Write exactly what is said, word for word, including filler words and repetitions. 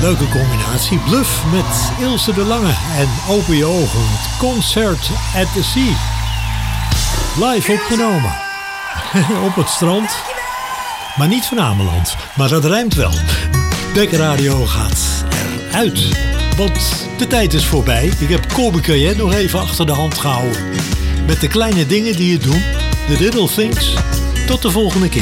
Leuke combinatie. Bluff met Ilse de Lange en Open je ogen. Het Concert at the Sea. Live opgenomen. Op het strand. Maar niet van Ameland. Maar dat rijmt wel. Bekker Radio gaat eruit. Want de tijd is voorbij. Ik heb Colby Cayenne nog even achter de hand gehouden. Met de kleine dingen die het doen. The little things. Tot de volgende keer.